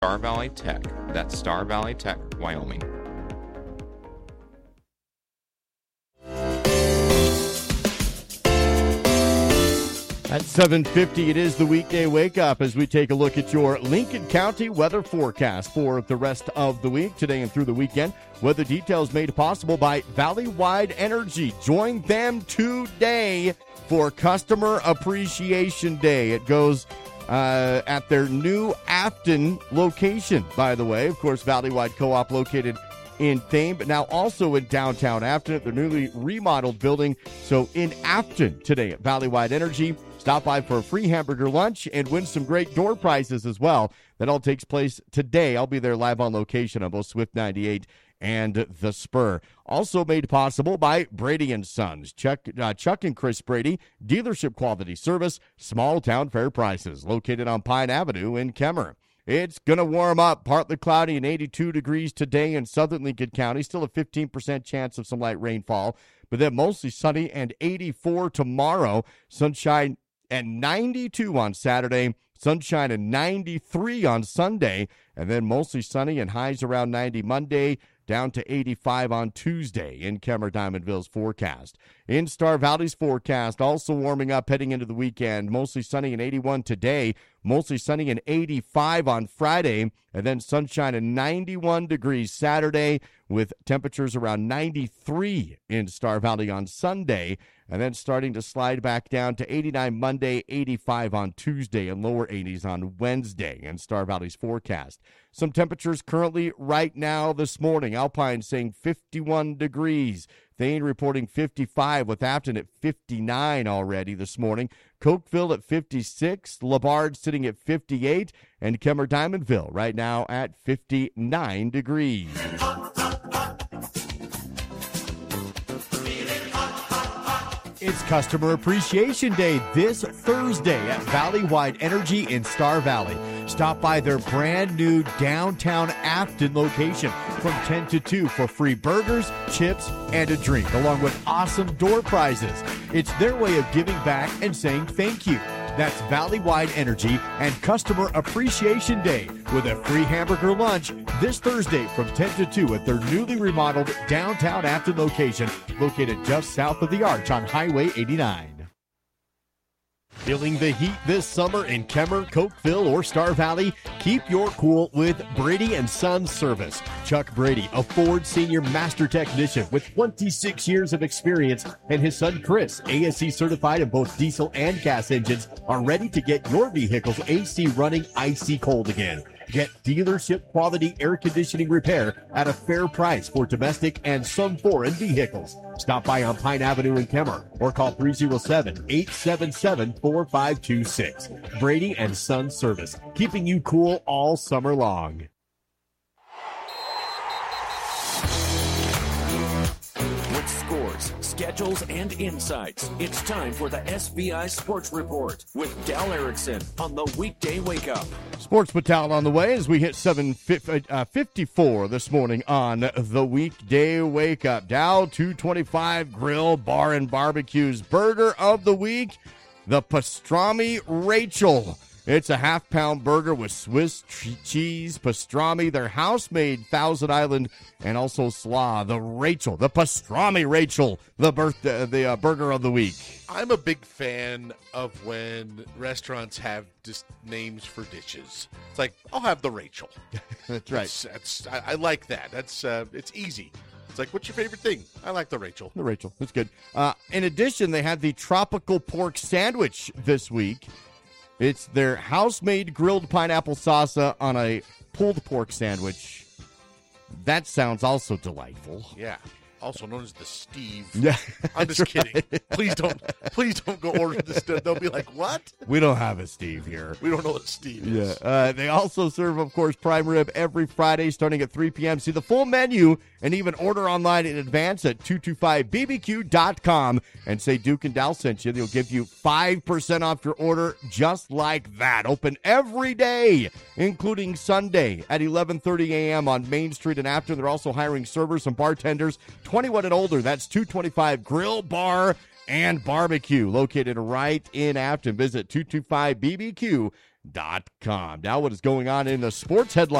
Star Valley Tech. That's Star Valley Tech, Wyoming. At 7:50, it is the weekday wake up as we take a look at your Lincoln County weather forecast for the rest of the week, today and through the weekend. Weather details made possible by Valley-Wide Energy. Join them today for Customer Appreciation Day. It goes at their new Afton location, by the way. Of course, Valley-Wide Co-op located in Thame, but now also in downtown Afton at their newly remodeled building. So in Afton today at Valley-Wide Energy. Stop by for a free hamburger lunch and win some great door prizes as well. That all takes place today. I'll be there live on location on both Swift 98 and The Spur. Also made possible by Brady & Sons. Chuck and Chris Brady, dealership quality service, small town fair prices, located on Pine Avenue in Kemmer. It's going to warm up, partly cloudy and 82 degrees today in southern Lincoln County. Still a 15% chance of some light rainfall, but then mostly sunny and 84 tomorrow. Sunshine at 92 on Saturday, sunshine at 93 on Sunday, and then mostly sunny and highs around 90 Monday, down to 85 on Tuesday in Kemmer Diamondville's forecast. In Star Valley's forecast, also warming up heading into the weekend, mostly sunny and 81 today, mostly sunny and 85 on Friday, and then sunshine and 91 degrees Saturday with temperatures around 93 in Star Valley on Sunday, and then starting to slide back down to 89 Monday, 85 on Tuesday, and lower 80s on Wednesday in Star Valley's forecast. Some temperatures currently right now this morning. Alpine saying 51 degrees. Thane reporting 55 with Afton at 59 already this morning. Cokeville at 56. LaBarge sitting at 58. And Kemmer Diamondville right now at 59 degrees. It's Customer Appreciation Day this Thursday at Valley-Wide Energy in Star Valley. Stop by their brand new downtown Afton location from 10 to 2 for free burgers, chips, and a drink, along with awesome door prizes. It's their way of giving back and saying thank you. That's Valley-Wide Energy and Customer Appreciation Day with a free hamburger lunch this Thursday from 10 to 2 at their newly remodeled downtown Afton location located just south of the Arch on Highway 89. Feeling the heat this summer in Kemmer, Cokeville, or Star Valley? Keep your cool with Brady & Sons Service. Chuck Brady, a Ford Senior Master Technician with 26 years of experience, and his son Chris, ASE certified in both diesel and gas engines, are ready to get your vehicle's AC running icy cold again. Get dealership quality air conditioning repair at a fair price for domestic and some foreign vehicles. Stop by on Pine Avenue in Kemmer or call 307-877-4526. Brady & Sons Service, keeping you cool all summer long. With scores, schedules, and insights, it's time for the SVI Sports Report with Dal Erickson on the Weekday Wake Up. Sports Battalion on the way as we hit 7:54 this morning on the Weekday Wake Up. Dow 225 Grill Bar and Barbecue's Burger of the Week, the Pastrami Rachel. It's a half-pound burger with Swiss cheese, pastrami, their house-made Thousand Island, and also slaw. The Rachel, the Pastrami Rachel, the burger of the week. I'm a big fan of when restaurants have just names for dishes. It's like, I'll have the Rachel. That's right. I like that. It's easy. It's like, what's your favorite thing? I like the Rachel. The Rachel, that's good. In addition, they had the tropical pork sandwich this week. It's their house-made grilled pineapple salsa on a pulled pork sandwich. That sounds also delightful. Yeah. Also known as the Steve. Yeah, I'm just kidding. Please don't go order this. They'll be like, what? We don't have a Steve here. We don't know what Steve is. Yeah. They also serve, of course, prime rib every Friday starting at 3 p.m. See the full menu and even order online in advance at 225bbq.com and say Duke and Dal sent you. They'll give you 5% off your order just like that. Open every day, including Sunday at 11:30 a.m. on Main Street and after. They're also hiring servers and bartenders 21 and older. That's 225 Grill Bar and Barbecue, located right in Afton. Visit 225bbq.com Now, what is going on in the sports headlines?